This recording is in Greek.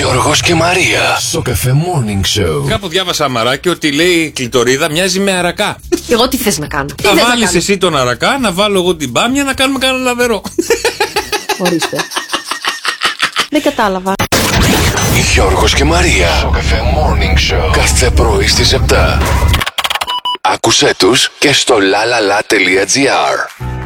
Γιώργος και Μαρία. Στο Cafe Morning Show. Κάπου διάβασα αμαράκι ότι λέει η κλειτορίδα μοιάζει με αρακά. Εγώ τι θες να κάνω? Θα βάλεις εσύ τον αρακά, να βάλω εγώ την μπάμια, να κάνουμε κανένα λαβερό. Ορίστε. Δεν κατάλαβα. Γιώργος και Μαρία. Στο Cafe Morning Show. Κάθε πρωί στις 7. Άκουσέ τους και στο lalala.gr.